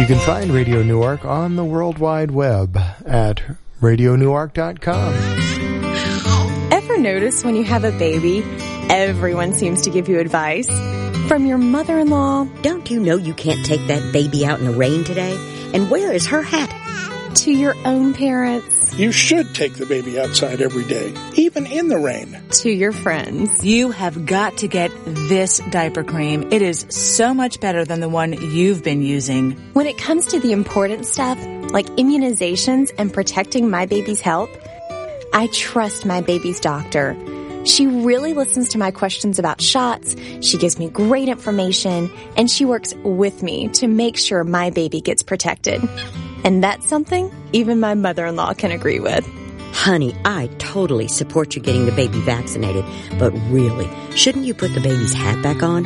You can find Radio Newark on the World Wide Web at radionewark.com. Ever notice when you have a baby, everyone seems to give you advice? From your mother-in-law, don't you know you can't take that baby out in the rain today? And where is her hat? To your own parents. You should take the baby outside every day, even in the rain. To your friends. You have got to get this diaper cream. It is so much better than the one you've been using. When it comes to the important stuff, like immunizations and protecting my baby's health, I trust my baby's doctor. She really listens to my questions about shots, she gives me great information, and she works with me to make sure my baby gets protected. And that's something even my mother-in-law can agree with. Honey, I totally support you getting the baby vaccinated, but really, shouldn't you put the baby's hat back on?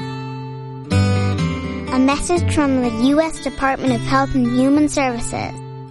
A message from the U.S. Department of Health and Human Services.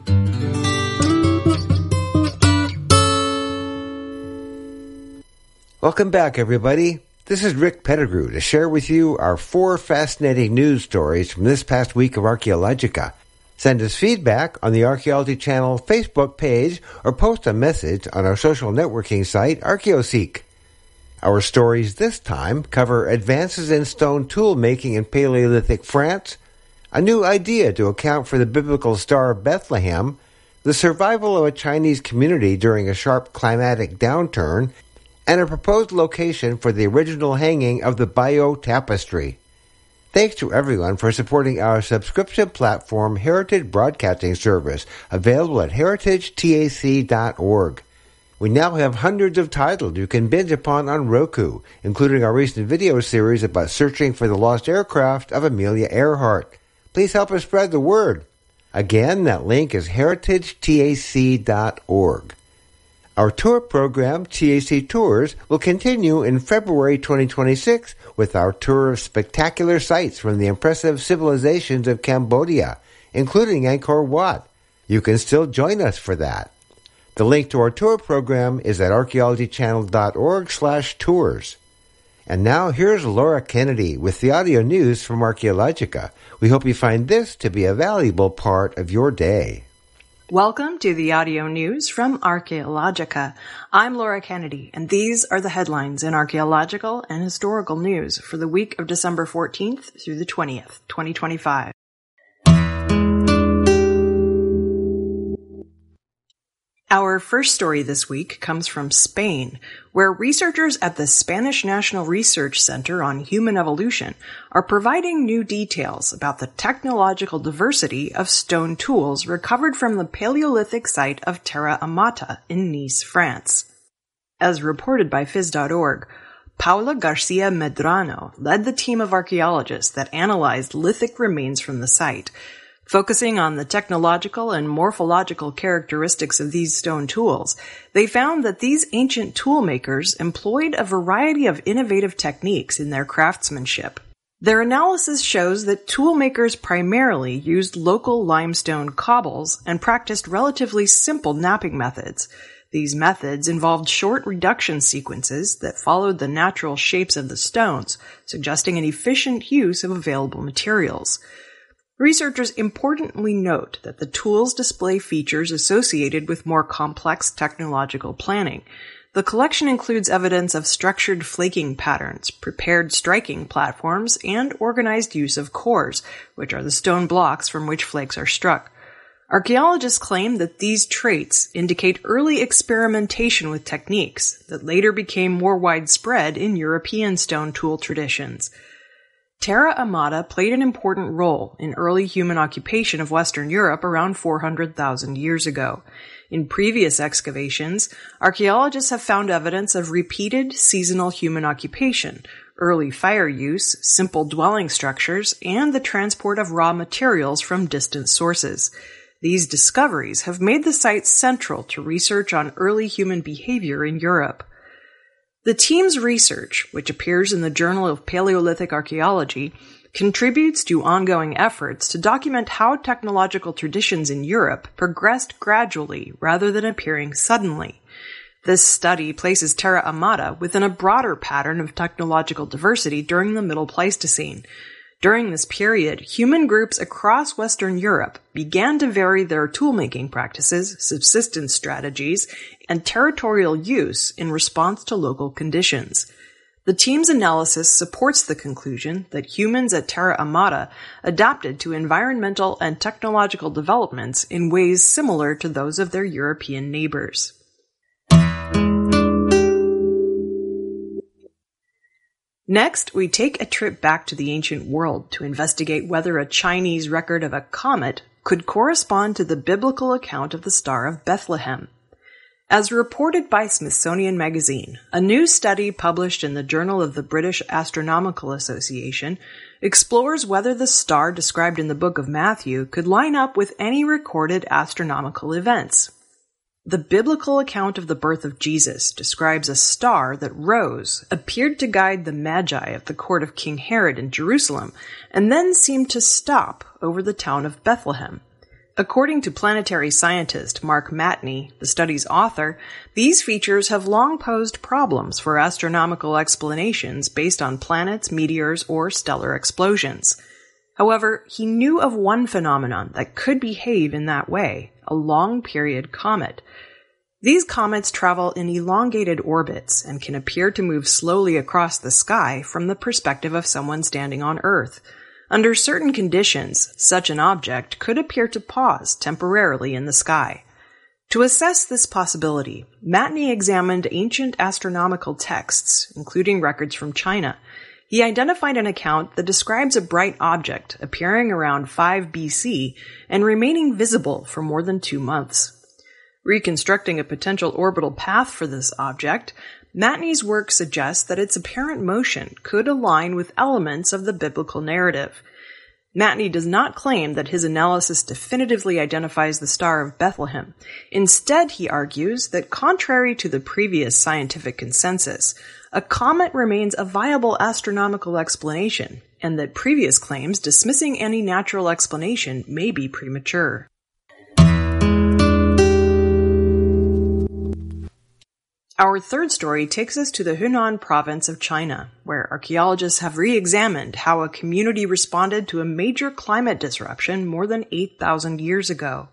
Welcome back, everybody. This is Rick Pettigrew to share with you our 4 fascinating news stories from this past week of Archaeologica. Send us feedback on the Archaeology Channel Facebook page or post a message on our social networking site, ArchaeoSeek. Our stories this time cover advances in stone tool making in Paleolithic France, a new idea to account for the biblical Star of Bethlehem, the survival of a Chinese community during a sharp climatic downturn, and a proposed location for the original hanging of the Bayeux Tapestry. Thanks to everyone for supporting our subscription platform Heritage Broadcasting Service, available at heritagetac.org. We now have hundreds of titles you can binge upon on Roku, including our recent video series about searching for the lost aircraft of Amelia Earhart. Please help us spread the word. Again, that link is heritagetac.org. Our tour program, TAC Tours, will continue in February 2026 with our tour of spectacular sites from the impressive civilizations of Cambodia, including Angkor Wat. You can still join us for that. The link to our tour program is at archaeologychannel.org/tours. And now here's Laura Kennedy with the audio news from Archaeologica. We hope you find this to be a valuable part of your day. Welcome to the audio news from Archaeologica. I'm Laura Kennedy, and these are the headlines in archaeological and historical news for the week of December 14th through the 20th, 2025. Our first story this week comes from Spain, where researchers at the Spanish National Research Center on Human Evolution are providing new details about the technological diversity of stone tools recovered from the Paleolithic site of Terra Amata in Nice, France. As reported by Phys.org, Paula Garcia Medrano led the team of archaeologists that analyzed lithic remains from the site. Focusing on the technological and morphological characteristics of these stone tools, they found that these ancient tool makers employed a variety of innovative techniques in their craftsmanship. Their analysis shows that tool makers primarily used local limestone cobbles and practiced relatively simple knapping methods. These methods involved short reduction sequences that followed the natural shapes of the stones, suggesting an efficient use of available materials. Researchers importantly note that the tools display features associated with more complex technological planning. The collection includes evidence of structured flaking patterns, prepared striking platforms, and organized use of cores, which are the stone blocks from which flakes are struck. Archaeologists claim that these traits indicate early experimentation with techniques that later became more widespread in European stone tool traditions. Terra Amata played an important role in early human occupation of Western Europe around 400,000 years ago. In previous excavations, archaeologists have found evidence of repeated seasonal human occupation, early fire use, simple dwelling structures, and the transport of raw materials from distant sources. These discoveries have made the site central to research on early human behavior in Europe. The team's research, which appears in the Journal of Paleolithic Archaeology, contributes to ongoing efforts to document how technological traditions in Europe progressed gradually rather than appearing suddenly. This study places Terra Amata within a broader pattern of technological diversity during the Middle Pleistocene. During this period, human groups across Western Europe began to vary their tool-making practices, subsistence strategies, and territorial use in response to local conditions. The team's analysis supports the conclusion that humans at Terra Amata adapted to environmental and technological developments in ways similar to those of their European neighbors. Next, we take a trip back to the ancient world to investigate whether a Chinese record of a comet could correspond to the biblical account of the Star of Bethlehem. As reported by Smithsonian Magazine, a new study published in the Journal of the British Astronomical Association explores whether the star described in the Book of Matthew could line up with any recorded astronomical events. The biblical account of the birth of Jesus describes a star that rose, appeared to guide the Magi of the court of King Herod in Jerusalem, and then seemed to stop over the town of Bethlehem. According to planetary scientist Mark Matney, the study's author, these features have long posed problems for astronomical explanations based on planets, meteors, or stellar explosions. However, he knew of one phenomenon that could behave in that way, a long-period comet. These comets travel in elongated orbits and can appear to move slowly across the sky from the perspective of someone standing on Earth. Under certain conditions, such an object could appear to pause temporarily in the sky. To assess this possibility, Matney examined ancient astronomical texts, including records from China. He identified an account that describes a bright object appearing around 5 BC and remaining visible for more than 2 months. Reconstructing a potential orbital path for this object, Matney's work suggests that its apparent motion could align with elements of the biblical narrative. Matney does not claim that his analysis definitively identifies the Star of Bethlehem. Instead, he argues that contrary to the previous scientific consensus, a comet remains a viable astronomical explanation, and that previous claims dismissing any natural explanation may be premature. Our third story takes us to the Hunan province of China, where archaeologists have re-examined how a community responded to a major climate disruption more than 8,000 years ago.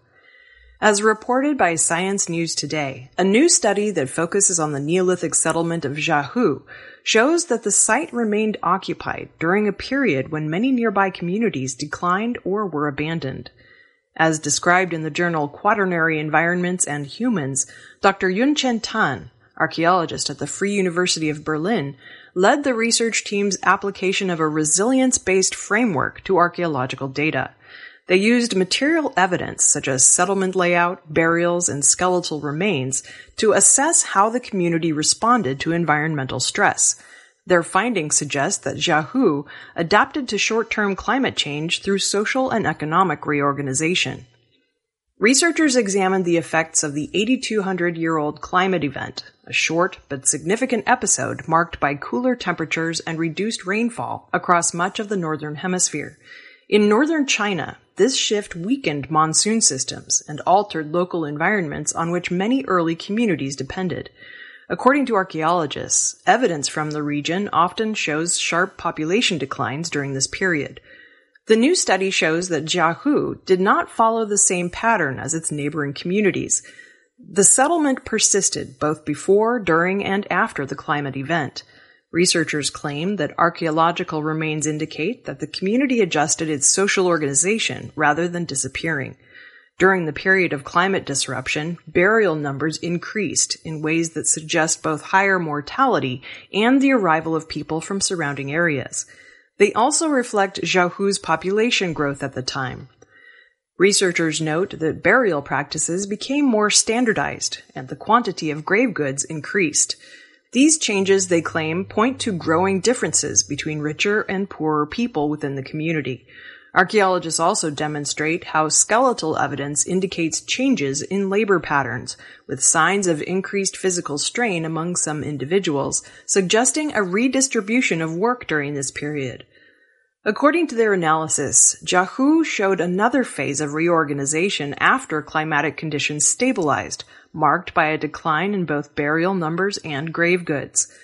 As reported by Science News Today, a new study that focuses on the Neolithic settlement of Jiahu shows that the site remained occupied during a period when many nearby communities declined or were abandoned. As described in the journal Quaternary Environments and Humans, Dr. Yunchen Tan, archaeologist at the Free University of Berlin, led the research team's application of a resilience-based framework to archaeological data. They used material evidence such as settlement layout, burials, and skeletal remains to assess how the community responded to environmental stress. Their findings suggest that Jiahu adapted to short-term climate change through social and economic reorganization. Researchers examined the effects of the 8,200-year-old climate event, a short but significant episode marked by cooler temperatures and reduced rainfall across much of the northern hemisphere. In northern China, this shift weakened monsoon systems and altered local environments on which many early communities depended. According to archaeologists, evidence from the region often shows sharp population declines during this period. The new study shows that Jiahu did not follow the same pattern as its neighboring communities. The settlement persisted both before, during, and after the climate event. Researchers claim that archaeological remains indicate that the community adjusted its social organization rather than disappearing. During the period of climate disruption, burial numbers increased in ways that suggest both higher mortality and the arrival of people from surrounding areas. They also reflect Jiahu's population growth at the time. Researchers note that burial practices became more standardized and the quantity of grave goods increased. These changes, they claim, point to growing differences between richer and poorer people within the community. Archaeologists also demonstrate how skeletal evidence indicates changes in labor patterns, with signs of increased physical strain among some individuals, suggesting a redistribution of work during this period. According to their analysis, Jiahu showed another phase of reorganization after climatic conditions stabilized, marked by a decline in both burial numbers and grave goods.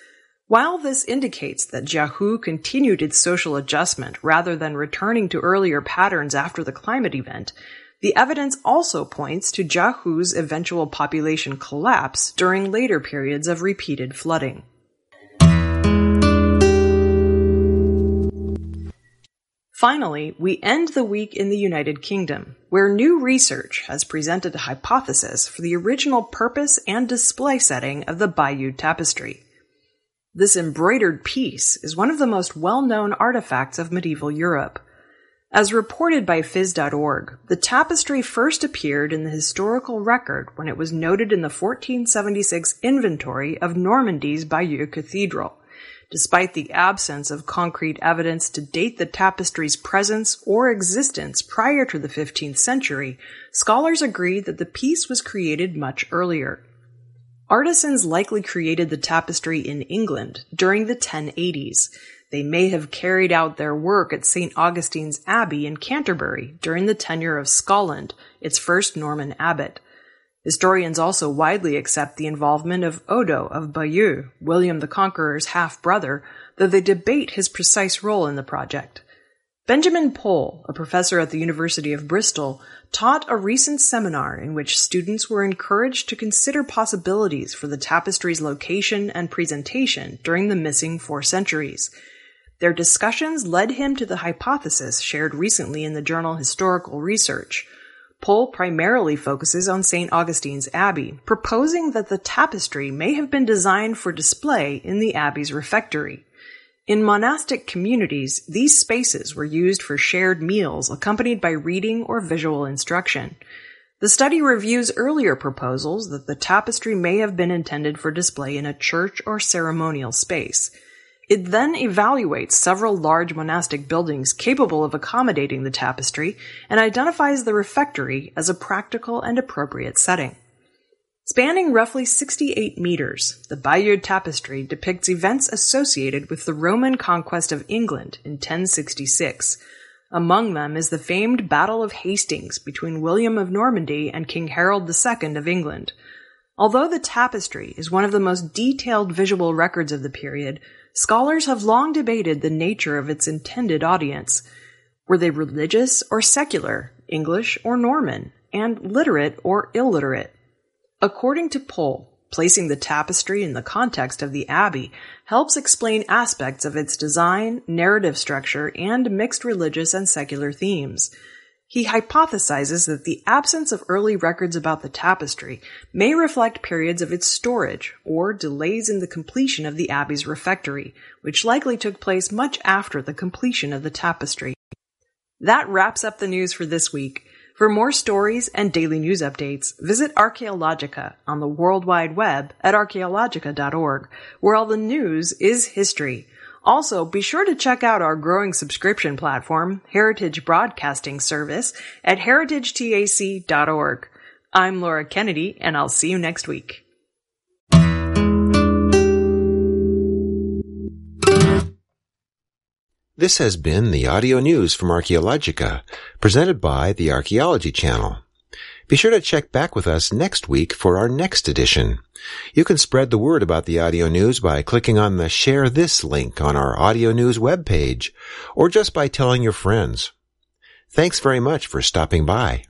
While this indicates that Jiahu continued its social adjustment rather than returning to earlier patterns after the climate event, the evidence also points to Jiahu's eventual population collapse during later periods of repeated flooding. Finally, we end the week in the United Kingdom, where new research has presented a hypothesis for the original purpose and display setting of the Bayeux Tapestry. This embroidered piece is one of the most well-known artifacts of medieval Europe. As reported by Phys.org, the tapestry first appeared in the historical record when it was noted in the 1476 inventory of Normandy's Bayeux Cathedral. Despite the absence of concrete evidence to date the tapestry's presence or existence prior to the 15th century, scholars agree that the piece was created much earlier. Artisans likely created the tapestry in England during the 1080s. They may have carried out their work at St. Augustine's Abbey in Canterbury during the tenure of Scotland, its first Norman abbot. Historians also widely accept the involvement of Odo of Bayeux, William the Conqueror's half-brother, though they debate his precise role in the project. Benjamin Pole, a professor at the University of Bristol, taught a recent seminar in which students were encouraged to consider possibilities for the tapestry's location and presentation during the missing 4 centuries. Their discussions led him to the hypothesis shared recently in the journal Historical Research. Pole primarily focuses on St. Augustine's Abbey, proposing that the tapestry may have been designed for display in the abbey's refectory. In monastic communities, these spaces were used for shared meals accompanied by reading or visual instruction. The study reviews earlier proposals that the tapestry may have been intended for display in a church or ceremonial space. It then evaluates several large monastic buildings capable of accommodating the tapestry and identifies the refectory as a practical and appropriate setting. Spanning roughly 68 meters, the Bayeux Tapestry depicts events associated with the Roman conquest of England in 1066. Among them is the famed Battle of Hastings between William of Normandy and King Harold II of England. Although the tapestry is one of the most detailed visual records of the period, scholars have long debated the nature of its intended audience. Were they religious or secular, English or Norman, and literate or illiterate? According to Pole, placing the tapestry in the context of the abbey helps explain aspects of its design, narrative structure, and mixed religious and secular themes. He hypothesizes that the absence of early records about the tapestry may reflect periods of its storage or delays in the completion of the abbey's refectory, which likely took place much after the completion of the tapestry. That wraps up the news for this week. For more stories and daily news updates, visit Archaeologica on the World Wide Web at archaeologica.org, where all the news is history. Also, be sure to check out our growing subscription platform, Heritage Broadcasting Service, at heritagetac.org. I'm Laura Kennedy, and I'll see you next week. This has been the audio news from Archaeologica, presented by the Archaeology Channel. Be sure to check back with us next week for our next edition. You can spread the word about the audio news by clicking on the Share This link on our audio news webpage, or just by telling your friends. Thanks very much for stopping by.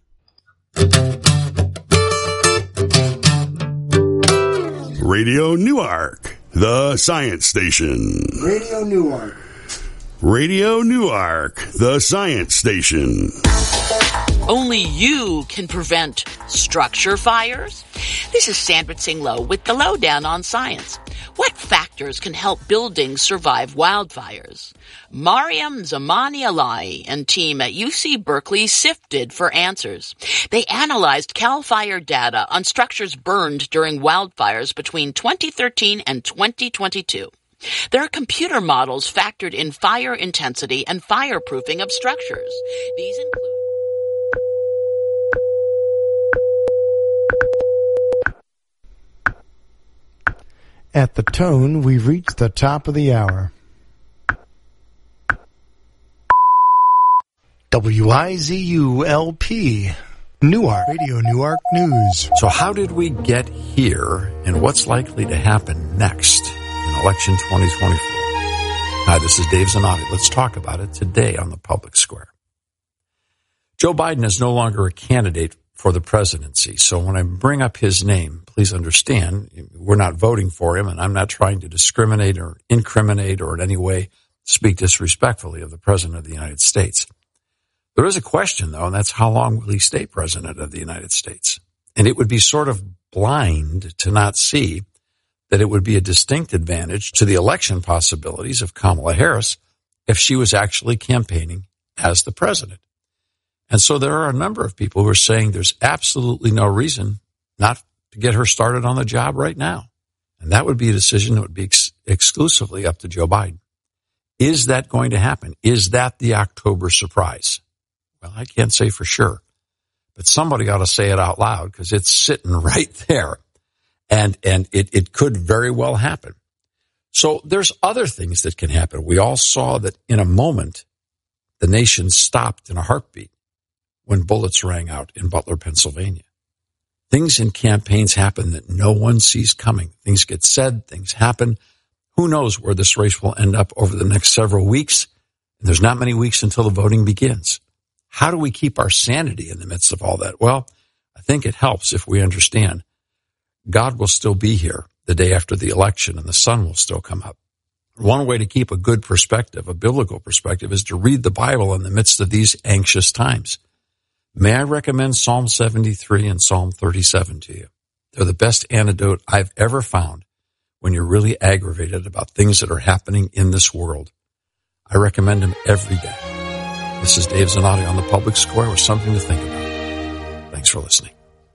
Radio Newark, the science station. Radio Newark. Radio Newark, the science station. Only you can prevent structure fires. This is Sandra Tsing-Loh with the Lowdown on Science. What factors can help buildings survive wildfires? Mariam Zamani-Alaei and team at UC Berkeley sifted for answers. They analyzed CAL FIRE data on structures burned during wildfires between 2013 and 2022. There are computer models factored in fire intensity and fireproofing of structures. These include... At the tone, we've reached the top of the hour. WIZU-LP, Newark, Radio Newark News. So how did we get here, and what's likely to happen next in election 2024. Hi, this is Dave Zanotti. Let's talk about it today on the Public Square. Joe Biden is no longer a candidate for the presidency, so when I bring up his name, please understand, we're not voting for him, and I'm not trying to discriminate or incriminate or in any way speak disrespectfully of the President of the United States. There is a question, though, and that's how long will he stay President of the United States? And it would be sort of blind to not see that it would be a distinct advantage to the election possibilities of Kamala Harris if she was actually campaigning as the president. And so there are a number of people who are saying there's absolutely no reason not to get her started on the job right now. And that would be a decision that would be exclusively up to Joe Biden. Is that going to happen? Is that the October surprise? Well, I can't say for sure, but somebody ought to say it out loud because it's sitting right there. And it could very well happen. So there's other things that can happen. We all saw that in a moment, the nation stopped in a heartbeat when bullets rang out in Butler, Pennsylvania. Things in campaigns happen that no one sees coming. Things get said, things happen. Who knows where this race will end up over the next several weeks? And there's not many weeks until the voting begins. How do we keep our sanity in the midst of all that? Well, I think it helps if we understand God will still be here the day after the election and the sun will still come up. One way to keep a good perspective, a biblical perspective, is to read the Bible in the midst of these anxious times. May I recommend Psalm 73 and Psalm 37 to you? They're the best antidote I've ever found when you're really aggravated about things that are happening in this world. I recommend them every day. This is Dave Zanotti on the Public Square with something to think about. Thanks for listening.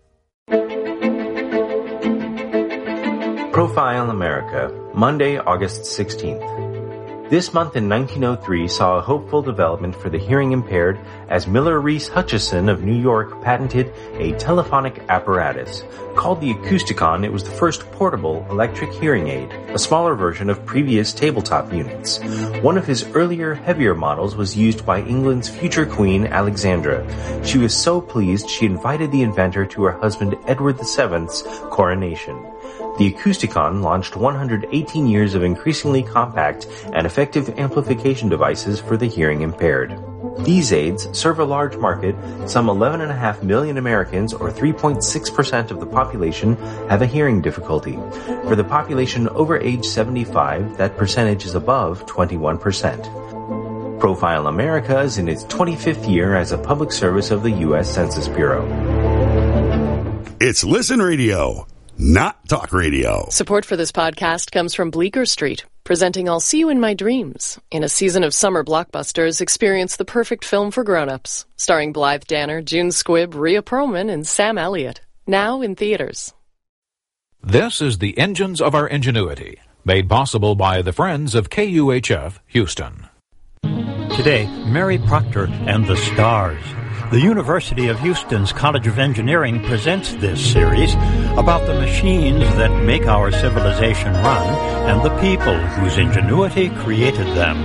Profile America, Monday, August 16th. This month in 1903 saw a hopeful development for the hearing impaired as Miller Reese Hutchison of New York patented a telephonic apparatus. Called the Acousticon, it was the first portable electric hearing aid, a smaller version of previous tabletop units. One of his earlier, heavier models was used by England's future queen, Alexandra. She was so pleased she invited the inventor to her husband Edward VII's coronation. The Acousticon launched 118 years of increasingly compact and effective amplification devices for the hearing impaired. These aids serve a large market. Some 11.5 million Americans, or 3.6% of the population, have a hearing difficulty. For the population over age 75, that percentage is above 21%. Profile America is in its 25th year as a public service of the U.S. Census Bureau. It's Listen Radio, not talk radio. Support for this podcast comes from Bleecker Street, presenting I'll See You in My Dreams. In a season of summer blockbusters, experience the perfect film for grown-ups. Starring Blythe Danner, June Squibb, Rhea Perlman, and Sam Elliott. Now in theaters. This is the Engines of Our Ingenuity, made possible by the Friends of KUHF Houston. Today, Mary Proctor and the Stars. The University of Houston's College of Engineering presents this series about the machines that make our civilization run and the people whose ingenuity created them.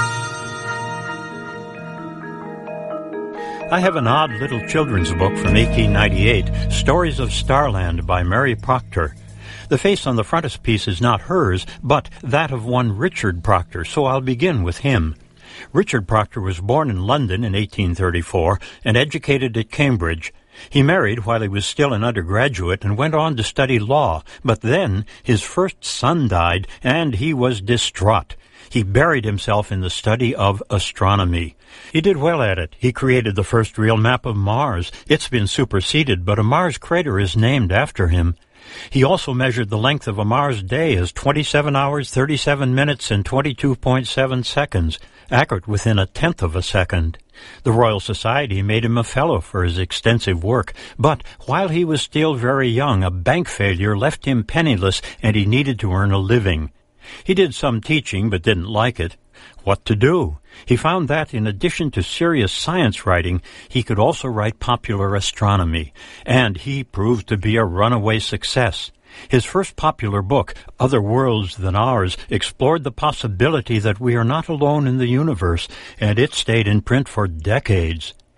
I have an odd little children's book from 1898, Stories of Starland by Mary Proctor. The face on the frontispiece is not hers, but that of one Richard Proctor, so I'll begin with him. Richard Proctor was born in London in 1834 and educated at Cambridge. He married while he was still an undergraduate and went on to study law, but then his first son died and he was distraught. He buried himself in the study of astronomy. He did well at it. He created the first real map of Mars. It's been superseded, but a Mars crater is named after him. He also measured the length of a Mars day as 27 hours, 37 minutes, and 22.7 seconds, accurate within a tenth of a second. The Royal Society made him a fellow for his extensive work, but while he was still very young, a bank failure left him penniless and he needed to earn a living. He did some teaching but didn't like it. What to do? He found that, in addition to serious science writing, he could also write popular astronomy, and he proved to be a runaway success. His first popular book, Other Worlds Than Ours, explored the possibility that we are not alone in the universe, and it stayed in print for decades.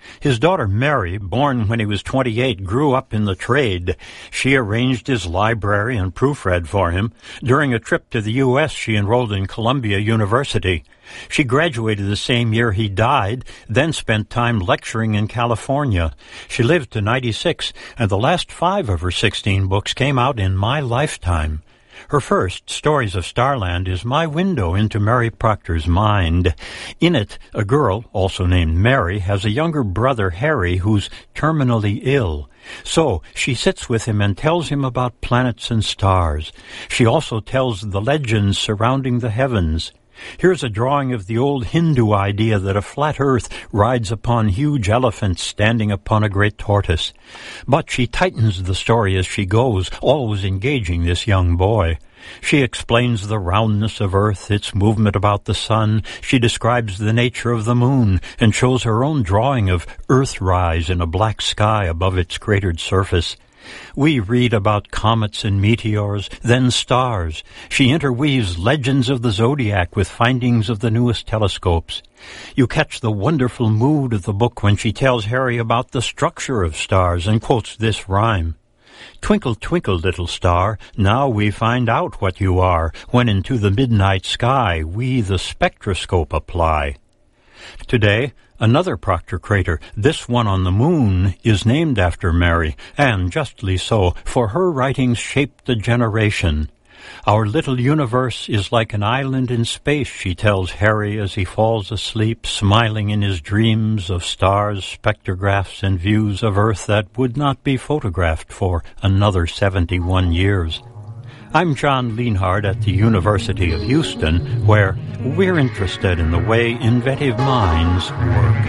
His daughter Mary, born when he was 28, grew up in the trade. She arranged his library and proofread for him. During a trip to the U.S., she enrolled in Columbia University. She graduated the same year he died, then spent time lecturing in California. She lived to 96, and the last 5 of her 16 books came out in my lifetime. Her first, Stories of Starland, is my window into Mary Proctor's mind. In it, a girl, also named Mary, has a younger brother, Harry, who's terminally ill. So she sits with him and tells him about planets and stars. She also tells the legends surrounding the heavens. Here's a drawing of the old Hindu idea that a flat earth rides upon huge elephants standing upon a great tortoise. But she tightens the story as she goes, always engaging this young boy. She explains the roundness of Earth, its movement about the sun. She describes the nature of the moon and shows her own drawing of Earthrise in a black sky above its cratered surface. We read about comets and meteors, then stars. She interweaves legends of the zodiac with findings of the newest telescopes. You catch the wonderful mood of the book when she tells Harry about the structure of stars and quotes this rhyme. Twinkle, twinkle, little star, now we find out what you are, when into the midnight sky we the spectroscope apply. Today, another Proctor crater, this one on the moon, is named after Mary, and justly so, for her writings shaped a generation. Our little universe is like an island in space, she tells Harry as he falls asleep, smiling in his dreams of stars, spectrographs, and views of Earth that would not be photographed for another 71 years. I'm John Lienhard at the University of Houston, where we're interested in the way inventive minds work.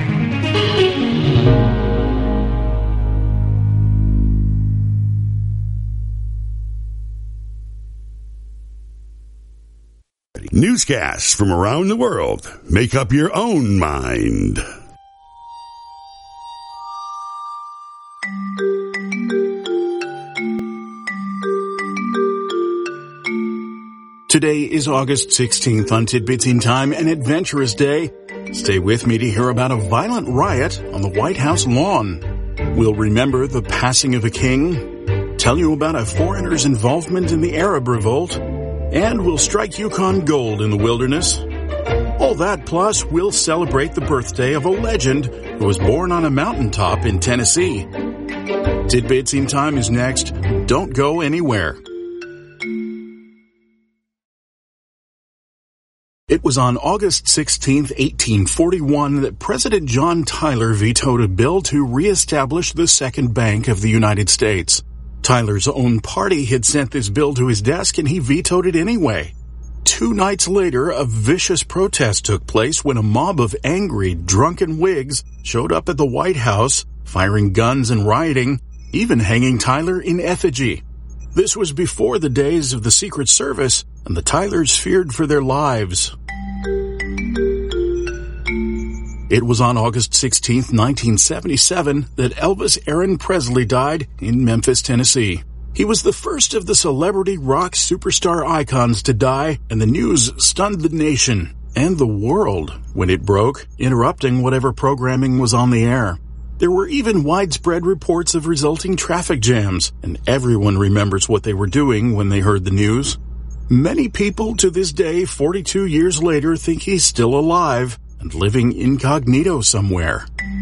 Newscasts from around the world. Make up your own mind. Today is August 16th on Tidbits in Time, an adventurous day. Stay with me to hear about a violent riot on the White House lawn. We'll remember the passing of a king, tell you about a foreigner's involvement in the Arab Revolt, and we'll strike Yukon gold in the wilderness. All that plus we'll celebrate the birthday of a legend who was born on a mountaintop in Tennessee. Tidbits in Time is next. Don't go anywhere. It was on August 16, 1841, that President John Tyler vetoed a bill to reestablish the Second Bank of the United States. Tyler's own party had sent this bill to his desk, and he vetoed it anyway. 2 nights later, a vicious protest took place when a mob of angry, drunken Whigs showed up at the White House, firing guns and rioting, even hanging Tyler in effigy. This was before the days of the Secret Service, and the Tylers feared for their lives. It was on August 16, 1977, that Elvis Aaron Presley died in Memphis, Tennessee. He was the first of the celebrity rock superstar icons to die, and the news stunned the nation and the world when it broke, interrupting whatever programming was on the air. There were even widespread reports of resulting traffic jams, and everyone remembers what they were doing when they heard the news. Many people to this day, 42 years later, think he's still alive and living incognito somewhere.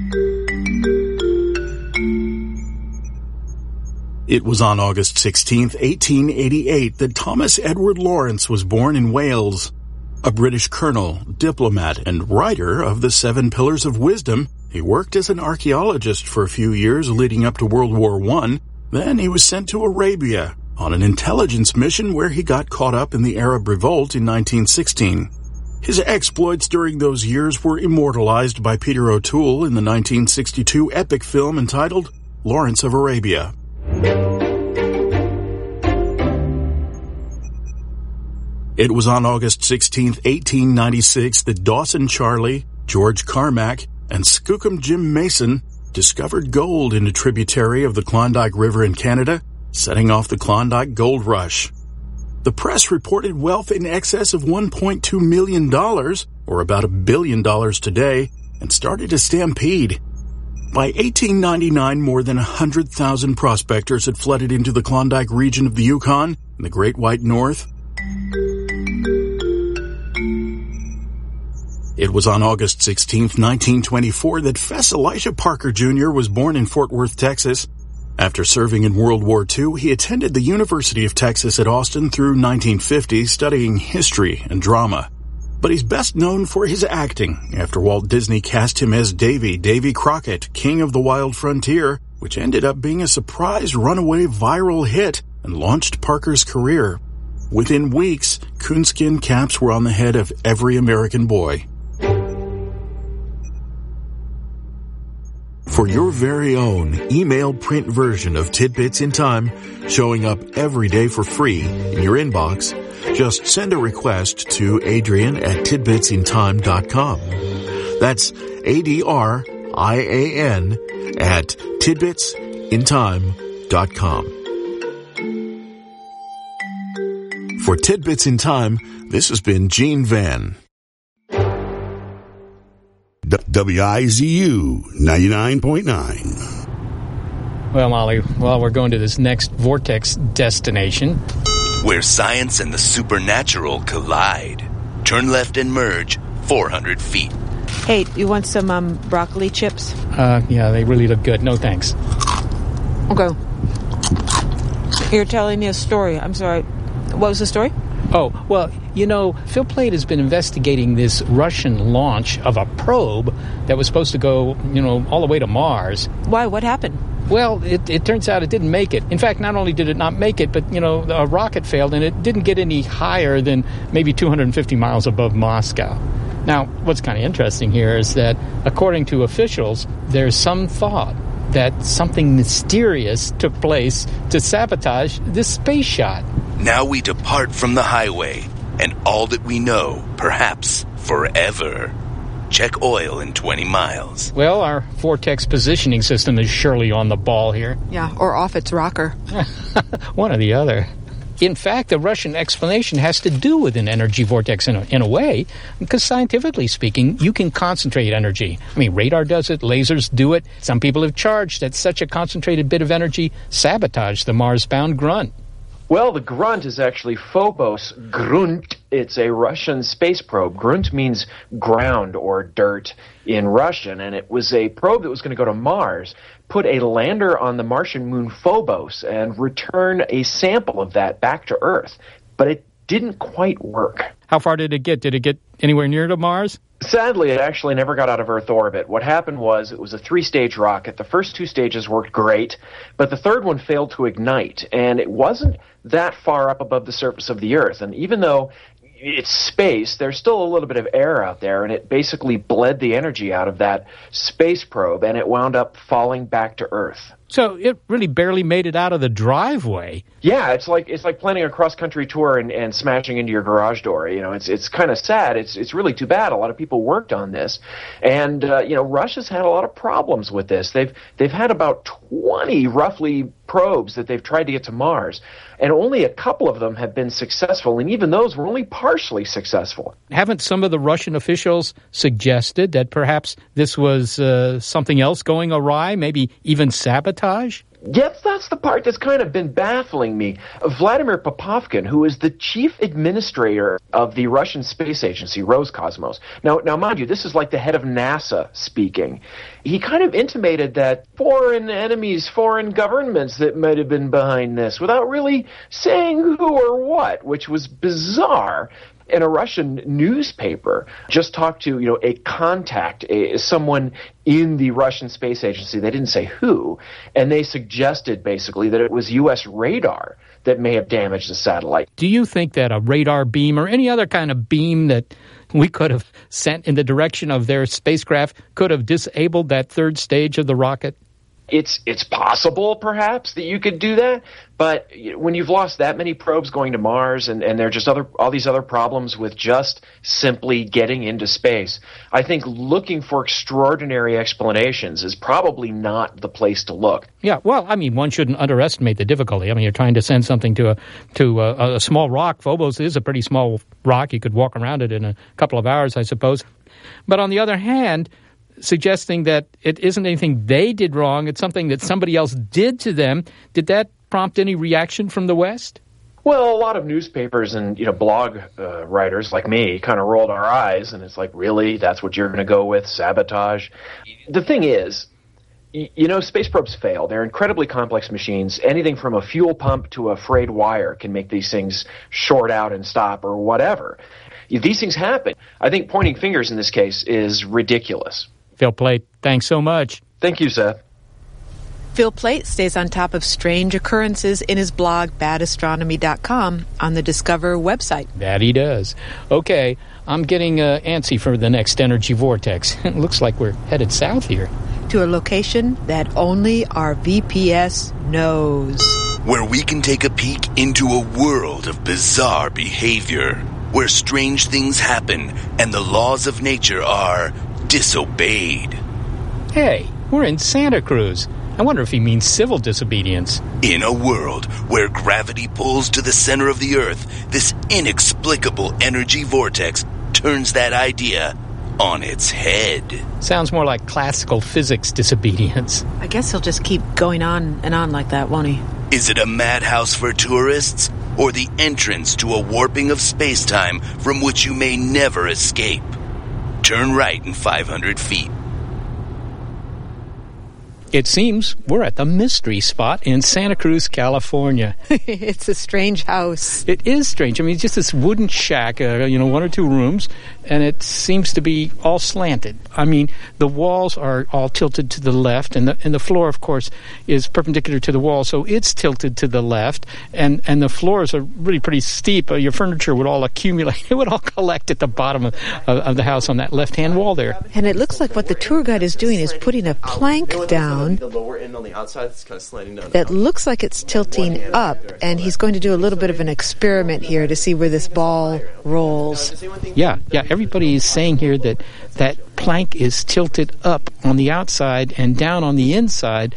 It was on August 16, 1888, that Thomas Edward Lawrence was born in Wales. A British colonel, diplomat, and writer of the 7 Pillars of Wisdom, he worked as an archaeologist for a few years leading up to World War I. Then he was sent to Arabia on an intelligence mission where he got caught up in the Arab Revolt in 1916. His exploits during those years were immortalized by Peter O'Toole in the 1962 epic film entitled Lawrence of Arabia. It was on August 16, 1896, that Dawson Charlie, George Carmack, and Skookum Jim Mason discovered gold in a tributary of the Klondike River in Canada, setting off the Klondike Gold Rush. The press reported wealth in excess of $1.2 million, or about $1 billion today, and started a stampede. By 1899, more than 100,000 prospectors had flooded into the Klondike region of the Yukon and the Great White North. It was on August 16, 1924, that Fess Elisha Parker Jr. was born in Fort Worth, Texas. After serving in World War II, he attended the University of Texas at Austin through 1950, studying history and drama. But he's best known for his acting, after Walt Disney cast him as Davy Crockett, King of the Wild Frontier, which ended up being a surprise runaway viral hit and launched Parker's career. Within weeks, coonskin caps were on the head of every American boy. For your very own email print version of Tidbits in Time, showing up every day for free in your inbox, just send a request to Adrian at tidbitsintime.com. That's ADRIAN at tidbitsintime.com. For Tidbits in Time, this has been Gene Van. WIZU 99.9. Well, Molly, we're going to this next vortex destination, where science and the supernatural collide. Turn left and merge 400 feet. Hey, you want some broccoli chips? Yeah, they really look good. No, thanks. Okay. You're telling me a story. I'm sorry. What was the story? Oh, well, Phil Plait has been investigating this Russian launch of a probe that was supposed to go, all the way to Mars. Why? What happened? Well, it turns out it didn't make it. In fact, not only did it not make it, but, a rocket failed, and it didn't get any higher than maybe 250 miles above Moscow. Now, what's kind of interesting here is that, according to officials, there's some thought that something mysterious took place to sabotage this space shot. Now we depart from the highway, and all that we know, perhaps forever. Check oil in 20 miles. Well, our vortex positioning system is surely on the ball here. Yeah, or off its rocker. One or the other. In fact, the Russian explanation has to do with an energy vortex in a way, because scientifically speaking, you can concentrate energy. I mean, radar does it, lasers do it. Some people have charged that such a concentrated bit of energy sabotaged the Mars-bound Grunt. Well, the Grunt is actually Phobos Grunt. It's a Russian space probe. Grunt means ground or dirt in Russian, and it was a probe that was going to go to Mars, put a lander on the Martian moon Phobos, and return a sample of that back to Earth. But it didn't quite work. How far did it get? Did it get anywhere near to Mars? Sadly, it actually never got out of Earth orbit. What happened was it was a 3-stage rocket. The first 2 stages worked great, but the third one failed to ignite, and it wasn't that far up above the surface of the Earth. And even though it's space, there's still a little bit of air out there, and it basically bled the energy out of that space probe, and it wound up falling back to Earth. So it really barely made it out of the driveway. Yeah, it's like planning a cross-country tour and smashing into your garage door. It's kind of sad. It's really too bad. A lot of people worked on this, and Russia's had a lot of problems with this. They've had about 20 roughly probes that they've tried to get to Mars, and only a couple of them have been successful, and even those were only partially successful. Haven't some of the Russian officials suggested that perhaps this was something else going awry, maybe even sabotage? Yes, that's the part that's kind of been baffling me. Vladimir Popovkin, who is the chief administrator of the Russian space agency, Roscosmos. Now, mind you, this is like the head of NASA speaking. He kind of intimated that foreign enemies, foreign governments that might have been behind this, without really saying who or what, which was bizarre. And a Russian newspaper just talked to, a contact, someone in the Russian space agency. They didn't say who, and they suggested basically that it was U.S. radar that may have damaged the satellite. Do you think that a radar beam or any other kind of beam that we could have sent in the direction of their spacecraft could have disabled that third stage of the rocket? It's possible, perhaps, that you could do that, but when you've lost that many probes going to Mars and there are just all these other problems with just simply getting into space, I think looking for extraordinary explanations is probably not the place to look. Yeah, well, I mean, one shouldn't underestimate the difficulty. I mean, you're trying to send something to a small rock. Phobos is a pretty small rock. You could walk around it in a couple of hours, I suppose. But on the other hand, suggesting that it isn't anything they did wrong. It's something that somebody else did to them. Did that prompt any reaction from the West? Well, a lot of newspapers and blog writers like me kind of rolled our eyes, and it's like, really? That's what you're going to go with? Sabotage? The thing is, space probes fail. They're incredibly complex machines. Anything from a fuel pump to a frayed wire can make these things short out and stop or whatever. These things happen. I think pointing fingers in this case is ridiculous. Phil Plait, thanks so much. Thank you, Seth. Phil Plait stays on top of strange occurrences in his blog, badastronomy.com, on the Discover website. That he does. Okay, I'm getting antsy for the next energy vortex. It looks like we're headed south here. To a location that only our VPS knows. Where we can take a peek into a world of bizarre behavior. Where strange things happen and the laws of nature are disobeyed. Hey, we're in Santa Cruz. I wonder if he means civil disobedience. In a world where gravity pulls to the center of the Earth, this inexplicable energy vortex turns that idea on its head. Sounds more like classical physics disobedience. I guess he'll just keep going on and on like that, won't he? Is it a madhouse for tourists? Or the entrance to a warping of space-time from which you may never escape? Turn right in 500 feet. It seems we're at the mystery spot in Santa Cruz, California. It's a strange house. It is strange. I mean, it's just this wooden shack, one or two rooms, and it seems to be all slanted. I mean, the walls are all tilted to the left, and the floor, of course, is perpendicular to the wall, so it's tilted to the left, and the floors are really pretty steep. Your furniture would all accumulate. It would all collect at the bottom of the house on that left-hand wall there. And it looks like what the tour guide is doing is putting a plank down. The lower end on the outside is kind of slanting down. That looks like it's tilting up, and he's going to do a little bit of an experiment here to see where this ball rolls. Yeah. Everybody is saying here that plank is tilted up on the outside and down on the inside.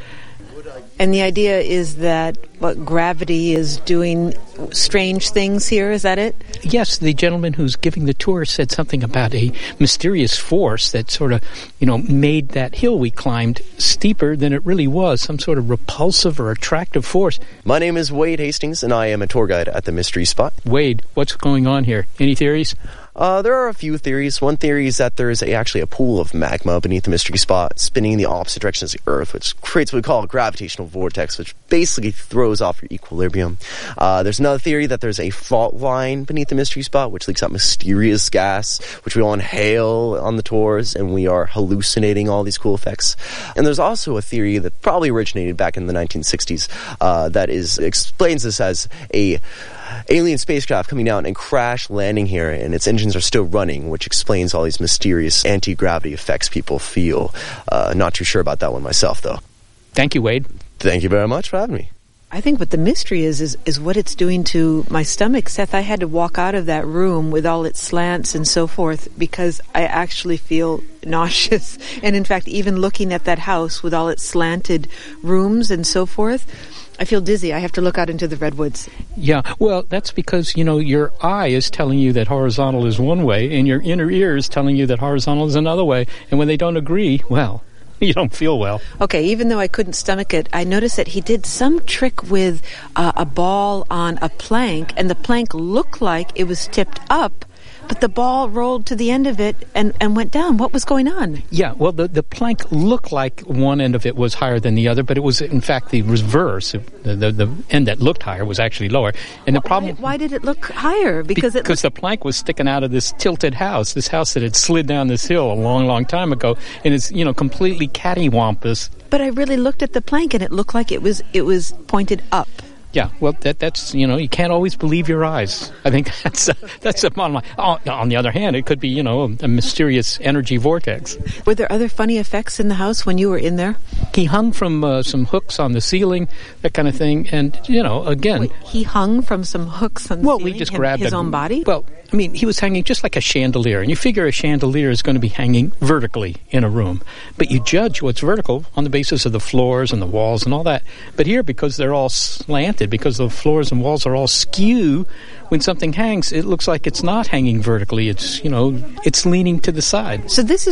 And the idea is that what gravity is doing strange things here, is that it? Yes, the gentleman who's giving the tour said something about a mysterious force that sort of, made that hill we climbed steeper than it really was, some sort of repulsive or attractive force. My name is Wade Hastings, and I am a tour guide at the Mystery Spot. Wade, what's going on here? Any theories? There are a few theories. One theory is that there is actually a pool of magma beneath the Mystery Spot spinning in the opposite direction as the Earth, which creates what we call a gravitational vortex, which basically throws off your equilibrium. There's another theory that there's a fault line beneath the Mystery Spot, which leaks out mysterious gas, which we all inhale on the tours, and we are hallucinating all these cool effects. And there's also a theory that probably originated back in the 1960s that explains this as a alien spacecraft coming down and crash landing here, and its engines are still running, which explains all these mysterious anti-gravity effects people feel. Not too sure about that one myself, though. Thank you, Wade. Thank you very much for having me. I think what the mystery is what it's doing to my stomach. Seth, I had to walk out of that room with all its slants and so forth because I actually feel nauseous. And in fact, even looking at that house with all its slanted rooms and so forth, I feel dizzy. I have to look out into the redwoods. Yeah, well, that's because, your eye is telling you that horizontal is one way, and your inner ear is telling you that horizontal is another way. And when they don't agree, well, you don't feel well. Okay, even though I couldn't stomach it, I noticed that he did some trick with a ball on a plank, and the plank looked like it was tipped up, but the ball rolled to the end of it and went down. What was going on? Yeah, well, the plank looked like one end of it was higher than the other, but it was, in fact, the reverse. The end that looked higher was actually lower. And the problem... Why did it look higher? Because the plank was sticking out of this tilted house, this house that had slid down this hill a long, long time ago, and it's, completely cattywampus. But I really looked at the plank, and it looked like it was pointed up. Yeah, well, that's you can't always believe your eyes. I think that's the bottom line. On the other hand, it could be, a mysterious energy vortex. Were there other funny effects in the house when you were in there? He hung from some hooks on the ceiling, that kind of thing, and, again... Wait, he hung from some hooks on the ceiling? We just grabbed his own body? Well, I mean, he was hanging just like a chandelier, and you figure a chandelier is going to be hanging vertically in a room. But you judge what's vertical on the basis of the floors and the walls and all that. But here, because they're all slanted, because the floors and walls are all skew, when something hangs, it looks like it's not hanging vertically. It's, it's leaning to the side. So this is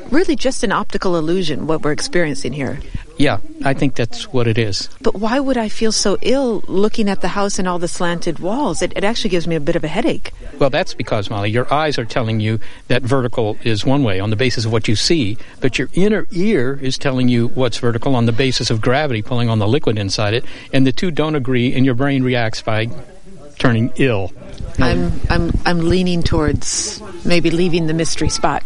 really just an optical illusion, what we're experiencing here. Yeah, I think that's what it is. But why would I feel so ill looking at the house and all the slanted walls? It actually gives me a bit of a headache. Well, that's because, Molly, your eyes are telling you that vertical is one way on the basis of what you see, but your inner ear is telling you what's vertical on the basis of gravity pulling on the liquid inside it, and the two don't agree, and your brain reacts by turning ill. I'm leaning towards maybe leaving the mystery spot.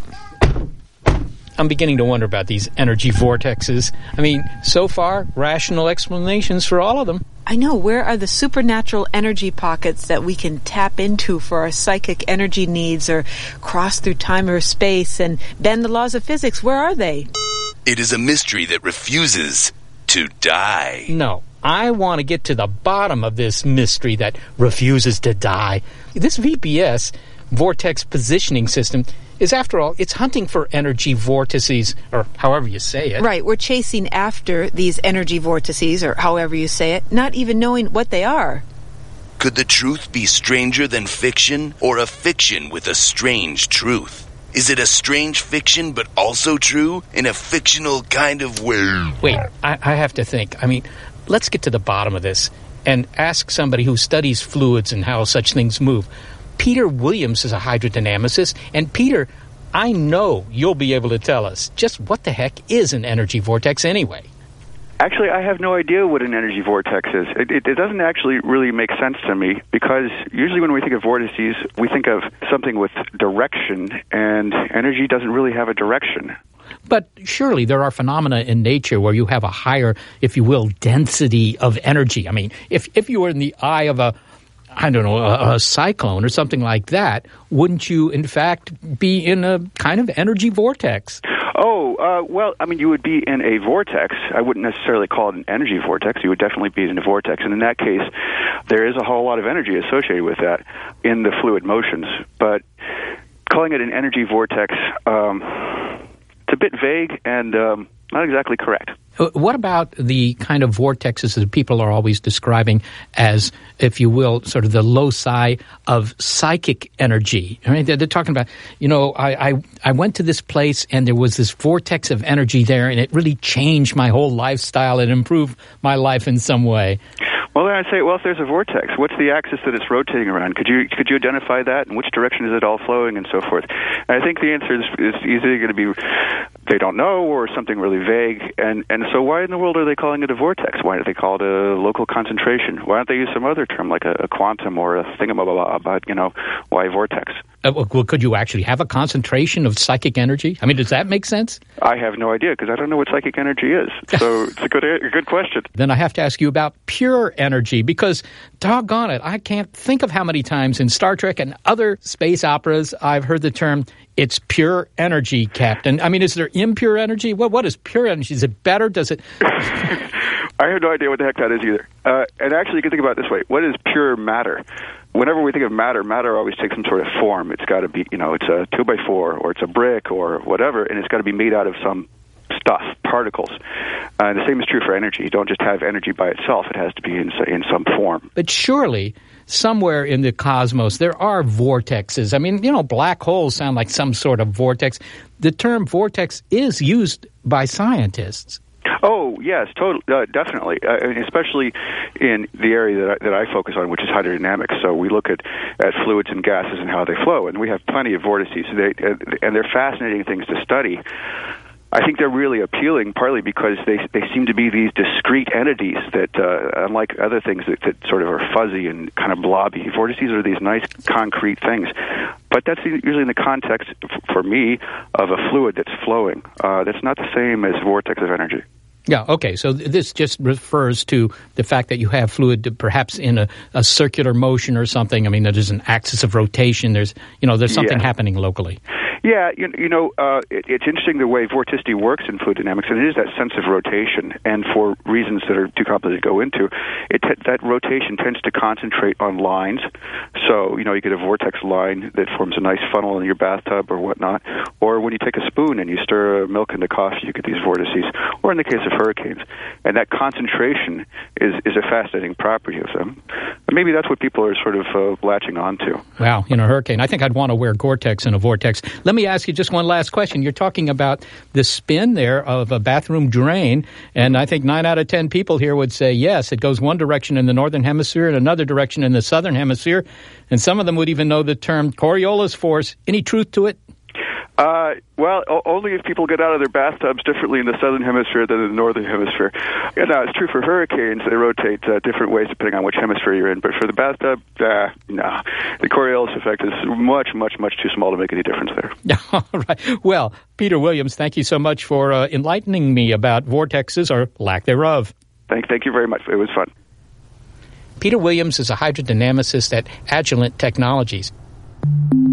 I'm beginning to wonder about these energy vortexes. I mean, so far, rational explanations for all of them. I know. Where are the supernatural energy pockets that we can tap into for our psychic energy needs or cross through time or space and bend the laws of physics? Where are they? It is a mystery that refuses to die. No. I want to get to the bottom of this mystery that refuses to die. This VPS, Vortex Positioning System, is, after all, it's hunting for energy vortices, or however you say it. Right, we're chasing after these energy vortices, or however you say it, not even knowing what they are. Could the truth be stranger than fiction, or a fiction with a strange truth? Is it a strange fiction but also true in a fictional kind of way? Wait, I have to think. I mean, let's get to the bottom of this and ask somebody who studies fluids and how such things move. Peter Williams is a hydrodynamicist, and Peter, I know you'll be able to tell us just what the heck is an energy vortex anyway. Actually, I have no idea what an energy vortex is. It doesn't actually really make sense to me, because usually when we think of vortices, we think of something with direction, and energy doesn't really have a direction. But surely there are phenomena in nature where you have a higher, if you will, density of energy. I mean, if you were in the eye of a cyclone or something like that, wouldn't you, in fact, be in a kind of energy vortex? Well, I mean, you would be in a vortex. I wouldn't necessarily call it an energy vortex. You would definitely be in a vortex. And in that case, there is a whole lot of energy associated with that in the fluid motions. But calling it an energy vortex, it's a bit vague and not exactly correct. What about the kind of vortexes that people are always describing as, if you will, sort of the loci of psychic energy? I mean, they're talking about, I went to this place and there was this vortex of energy there, and it really changed my whole lifestyle and improved my life in some way. Well, then I'd say, if there's a vortex, what's the axis that it's rotating around? Could you identify that, and which direction is it all flowing, and so forth? And I think the answer is either going to be they don't know, or something really vague. And so why in the world are they calling it a vortex? Why don't they call it a local concentration? Why don't they use some other term like a quantum or a thingamabob? But why vortex? Well, could you actually have a concentration of psychic energy? I mean, does that make sense? I have no idea, because I don't know what psychic energy is. So it's a good question. Then I have to ask you about pure energy, because, doggone it, I can't think of how many times in Star Trek and other space operas I've heard the term, it's pure energy, Captain. I mean, is there impure energy? What is pure energy? Is it better? Does it... I have no idea what the heck that is either. And actually, you can think about it this way. What is pure matter? Whenever we think of matter always takes some sort of form. It's got to be, it's a 2x4, or it's a brick, or whatever, and it's got to be made out of some stuff, particles. The same is true for energy. You don't just have energy by itself. It has to be in some form. But surely, somewhere in the cosmos, there are vortexes. I mean, black holes sound like some sort of vortex. The term vortex is used by scientists. Oh, yes, totally, definitely, especially in the area that I focus on, which is hydrodynamics. So we look at fluids and gases and how they flow, and we have plenty of vortices, and they're fascinating things to study. I think they're really appealing, partly because they seem to be these discrete entities that, unlike other things that sort of are fuzzy and kind of blobby, vortices are these nice concrete things. But that's usually in the context, for me, of a fluid that's flowing. That's not the same as vortex of energy. Yeah, okay, so this just refers to the fact that you have fluid perhaps in a circular motion or something. I mean, there's an axis of rotation. There's something happening locally. Yeah, it's interesting the way vorticity works in fluid dynamics, and it is that sense of rotation. And for reasons that are too complicated to go into, that rotation tends to concentrate on lines. So, you get a vortex line that forms a nice funnel in your bathtub or whatnot. Or when you take a spoon and you stir milk into coffee, you get these vortices. Or in the case of hurricanes. And that concentration is a fascinating property of them. Maybe that's what people are sort of latching on to. Wow, in a hurricane. I think I'd want to wear Gore-Tex in a vortex. Let me ask you just one last question. You're talking about the spin there of a bathroom drain, and I think 9 out of 10 people here would say yes, it goes one direction in the northern hemisphere and another direction in the southern hemisphere, and some of them would even know the term Coriolis force. Any truth to it? Well, only if people get out of their bathtubs differently in the southern hemisphere than in the northern hemisphere. And it's true for hurricanes; they rotate different ways depending on which hemisphere you're in. But for the bathtub, no. The Coriolis effect is much, much, much too small to make any difference there. All right. Well, Peter Williams, thank you so much for enlightening me about vortexes or lack thereof. Thank you very much. It was fun. Peter Williams is a hydrodynamicist at Agilent Technologies.